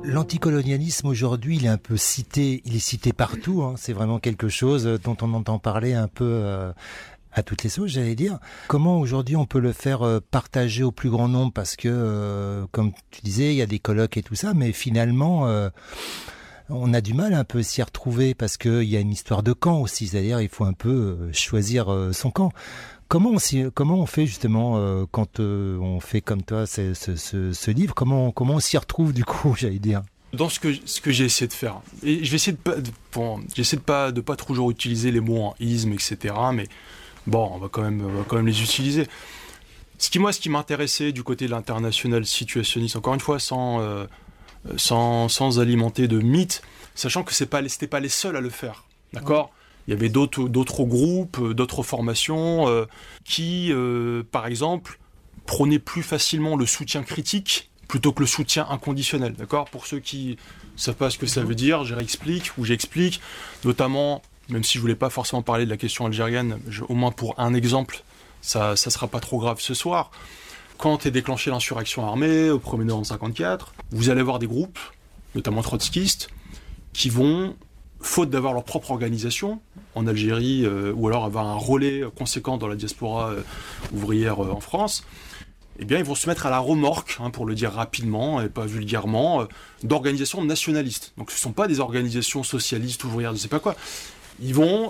L'anticolonialisme aujourd'hui, il est cité partout. C'est vraiment quelque chose dont on entend parler un peu à toutes les sauces, j'allais dire. Comment aujourd'hui on peut le faire partager au plus grand nombre? Parce que, comme tu disais, il y a des colloques et tout ça, mais finalement, on a du mal un peu à s'y retrouver parce qu'il y a une histoire de camp aussi. C'est-à-dire, il faut un peu choisir son camp. Comment on fait justement quand on fait comme toi ce livre? Comment on s'y retrouve du coup, j'allais dire? Dans ce que j'ai essayé de faire, et je vais essayer de pas toujours utiliser les mots en isme, etc. Mais bon, on va quand même les utiliser. Ce qui m'intéressait du côté de l'international situationniste, encore une fois, sans alimenter de mythes, sachant que c'était pas les seuls à le faire, d'accord? Il y avait d'autres groupes, d'autres formations qui, par exemple, prônaient plus facilement le soutien critique plutôt que le soutien inconditionnel, d'accord? Pour ceux qui ne savent pas ce que ça veut dire, j'explique, notamment, même si je voulais pas forcément parler de la question algérienne, au moins pour un exemple, ça sera pas trop grave ce soir. Quand est déclenchée l'insurrection armée, au 1er novembre 1954, vous allez avoir des groupes, notamment trotskistes, qui vont, faute d'avoir leur propre organisation en Algérie, ou alors avoir un relais conséquent dans la diaspora ouvrière en France, eh bien, ils vont se mettre à la remorque, pour le dire rapidement et pas vulgairement, d'organisations nationalistes. Donc, ce ne sont pas des organisations socialistes, ouvrières, je ne sais pas quoi. Ils vont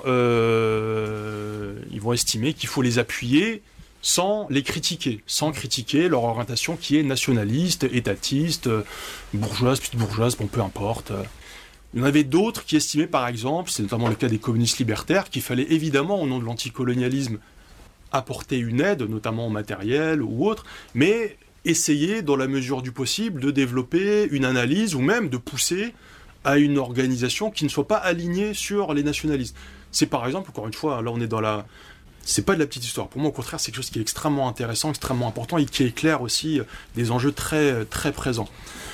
estimer qu'il faut les appuyer sans les critiquer, sans critiquer leur orientation qui est nationaliste, étatiste, bourgeoise, petite bourgeoise, bon, peu importe. Il y en avait d'autres qui estimaient, par exemple, c'est notamment le cas des communistes libertaires, qu'il fallait évidemment, au nom de l'anticolonialisme, apporter une aide, notamment en matériel ou autre, mais essayer, dans la mesure du possible, de développer une analyse ou même de pousser à une organisation qui ne soit pas alignée sur les nationalistes. C'est par exemple, encore une fois, là on est dans la... C'est pas de la petite histoire. Pour moi, au contraire, c'est quelque chose qui est extrêmement intéressant, extrêmement important et qui éclaire aussi des enjeux très, très présents.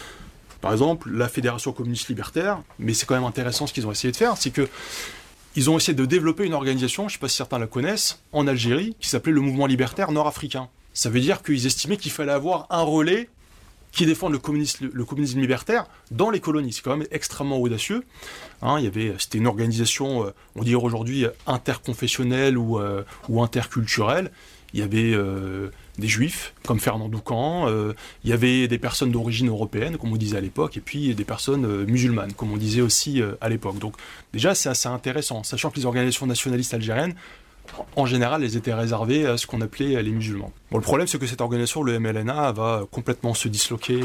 Par exemple, la Fédération communiste libertaire, mais c'est quand même intéressant ce qu'ils ont essayé de faire, c'est que ils ont essayé de développer une organisation, je ne sais pas si certains la connaissent, en Algérie, qui s'appelait le Mouvement libertaire nord-africain. Ça veut dire qu'ils estimaient qu'il fallait avoir un relais qui défende le communisme libertaire dans les colonies. C'est quand même extrêmement audacieux. C'était une organisation, on dirait aujourd'hui, interconfessionnelle ou interculturelle. Il y avait des juifs, comme Fernand Doucan, il y avait des personnes d'origine européenne, comme on disait à l'époque, et puis des personnes musulmanes, comme on disait aussi à l'époque. Donc déjà, c'est assez intéressant, sachant que les organisations nationalistes algériennes, en général, elles étaient réservées à ce qu'on appelait les musulmans. Bon, le problème, c'est que cette organisation, le MLNA, va complètement se disloquer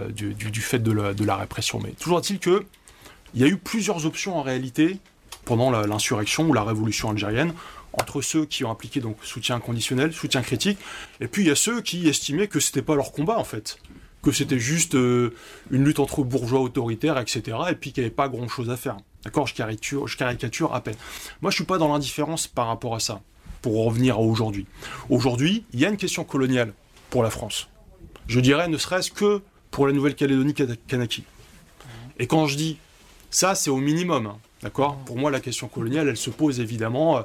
du fait de la répression. Mais toujours est-il qu'il y a eu plusieurs options, en réalité, pendant l'insurrection ou la révolution algérienne, entre ceux qui ont appliqué donc soutien inconditionnel, soutien critique, et puis il y a ceux qui estimaient que c'était pas leur combat, en fait. Que c'était juste une lutte entre bourgeois autoritaires, etc., et puis qu'il n'y avait pas grand-chose à faire. D'accord, je caricature à peine. Moi, je suis pas dans l'indifférence par rapport à ça, pour revenir à aujourd'hui. Aujourd'hui, il y a une question coloniale pour la France. Je dirais, ne serait-ce que pour la Nouvelle-Calédonie Kanaki. Et quand je dis ça, c'est au minimum, d'accord ? Pour moi, la question coloniale, elle se pose évidemment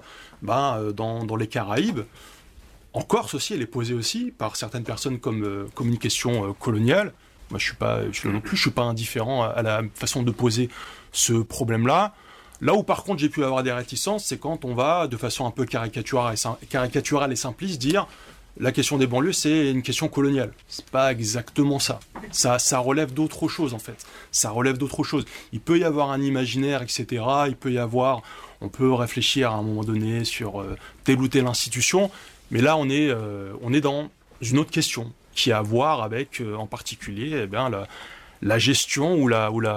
dans les Caraïbes. En Corse aussi, elle est posée aussi par certaines personnes comme une question coloniale. Moi, je suis pas indifférent à la façon de poser ce problème-là. Là où, par contre, j'ai pu avoir des réticences, c'est quand on va, de façon un peu caricaturale et simpliste, dire la question des banlieues, c'est une question coloniale. C'est pas exactement ça. Ça relève d'autre chose, en fait. Ça relève d'autre chose. Il peut y avoir un imaginaire, etc. On peut réfléchir à un moment donné sur telle ou telle institution, mais là, on est dans une autre question qui a à voir avec, en particulier, la gestion ou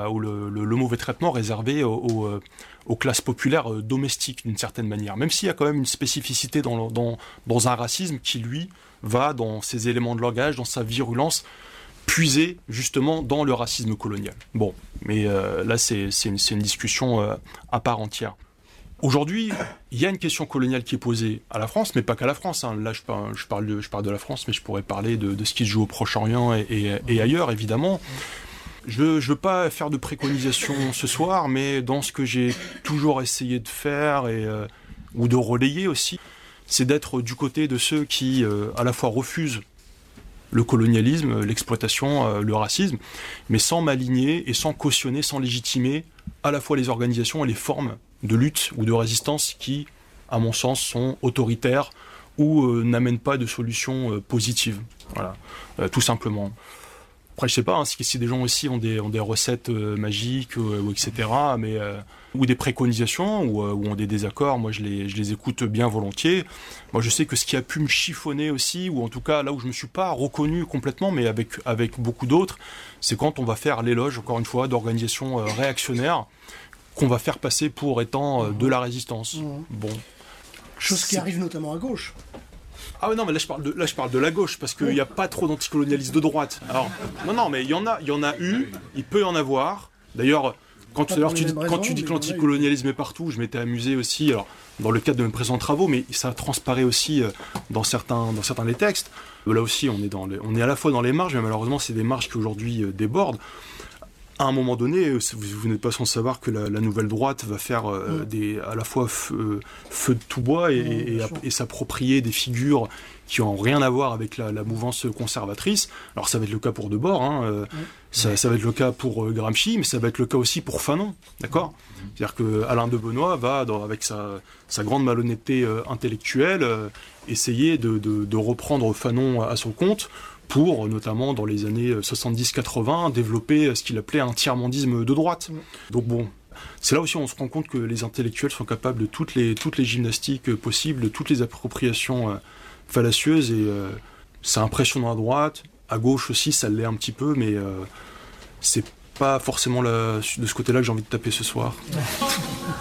le mauvais traitement réservé aux classes populaires domestiques, d'une certaine manière. Même s'il y a quand même une spécificité dans un racisme qui, lui, va dans ses éléments de langage, dans sa virulence, puiser justement dans le racisme colonial. Bon, mais là, c'est une discussion à part entière. Aujourd'hui, il y a une question coloniale qui est posée à la France, mais pas qu'à la France. Là, je parle de la France, mais je pourrais parler de ce qui se joue au Proche-Orient et ailleurs, évidemment. Je ne veux pas faire de préconisation ce soir, mais dans ce que j'ai toujours essayé de faire ou de relayer aussi, c'est d'être du côté de ceux qui, à la fois refusent le colonialisme, l'exploitation, le racisme, mais sans m'aligner et sans cautionner, sans légitimer à la fois les organisations et les formes de lutte ou de résistance qui, à mon sens, sont autoritaires ou n'amènent pas de solutions positives. Voilà, tout simplement. Après, je sais pas si des gens aussi ont des recettes magiques ou etc. Mais ou des préconisations ou ont des désaccords. Moi, je les écoute bien volontiers. Moi, je sais que ce qui a pu me chiffonner aussi, ou en tout cas là où je me suis pas reconnu complètement, mais avec beaucoup d'autres, c'est quand on va faire l'éloge, encore une fois, d'organisations réactionnaires qu'on va faire passer pour étant de la résistance. Bon. Chose qui arrive notamment à gauche. Ah ouais, non, mais là je parle de la gauche, parce qu'il n'y a pas trop d'anticolonialistes de droite. Alors, non, mais il y en a eu, il peut y en avoir. D'ailleurs, quand tu dis que l'anticolonialisme est partout, je m'étais amusé aussi, alors, dans le cadre de mes présents travaux, mais ça transparaît aussi dans certains des textes. Là aussi, on est à la fois dans les marges, mais malheureusement, c'est des marges qui aujourd'hui débordent. À un moment donné, vous n'êtes pas sans savoir que la nouvelle droite va faire à la fois feu de tout bois et s'approprier des figures qui n'ont rien à voir avec la mouvance conservatrice. Alors ça va être le cas pour Debord, ça va être le cas pour Gramsci, mais ça va être le cas aussi pour Fanon, d'accord ? C'est-à-dire que Alain de Benoît va, avec sa grande malhonnêteté intellectuelle, essayer de reprendre Fanon à son compte, pour, notamment dans les années 70-80, développer ce qu'il appelait un tiers-mondisme de droite. Donc bon, c'est là aussi où on se rend compte que les intellectuels sont capables de toutes les gymnastiques possibles, de toutes les appropriations fallacieuses, et c'est impressionnant à droite, à gauche aussi ça l'est un petit peu, mais c'est pas forcément de ce côté-là que j'ai envie de taper ce soir.